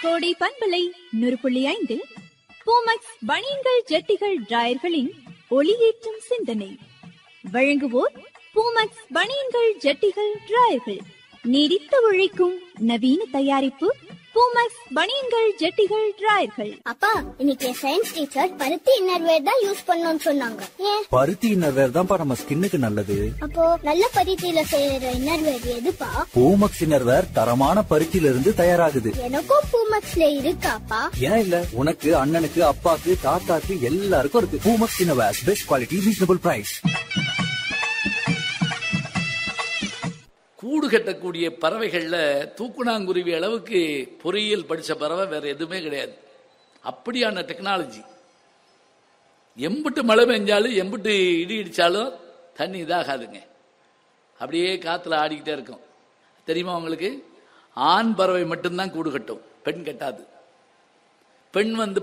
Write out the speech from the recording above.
கோடை பண்பலை 100.5 பூமக்ஸ் பனியன்கள் ஜட்டிகள் டிராயர்களின் ஒளியேற்றும் சிந்தனை வழங்குவோர் பூமக்ஸ் பனியன்கள் ஜட்டிகள் டிராயர்கள். நீடித்து உழைக்கும் நவீன தயாரிப்பு பூமக்ஸ் பனியன்கள் ஜட்டிகள் டிராயர்கள். அப்பா, இன்னைக்கு சயின்ஸ் டீச்சர் பருத்தி இன்னர்வேர் தான் யூஸ் பண்ணணும்னு சொன்னாங்க. ஏன்? பருத்தி இன்னர்வேர் தான்ப்பா நம்ம ஸ்கின்னுக்கு நல்லது. அப்போ நல்ல பருத்தியில செய்யற இன்னர்வேர் எதுப்பா? பூமக்ஸ் இன்னர்வேர் தரமான பருத்தியில இருந்து தயாராகுது. எனக்கும் பூமக்ஸ்ல இருக்காப்பா? ஏன் இல்ல, உனக்கு, அண்ணனுக்கு, அப்பாக்கு, தாத்தாக்கு எல்லாருக்கும் இருக்கு. Poomex innerwear, best quality, reasonable price. கூடு கட்டக்கூடிய பறவைகள்ல தூக்குனாங்குருவி அளவுக்கு பொறியியல் படிச்ச பறவை வேற எதுவுமே கிடையாது. அப்படியான டெக்னாலஜி. எம்பிட்டு மழை பெஞ்சாலும் எம்பிட்டு இடி இடிச்சாலும் தண்ணி இதாகாதுங்க. அப்படியே காத்துல ஆடிக்கிட்டே இருக்கும். தெரியுமா உங்களுக்கு? ஆண் பறவை மட்டும்தான் கூடு கட்டும், பெண் கட்டாது. பெண்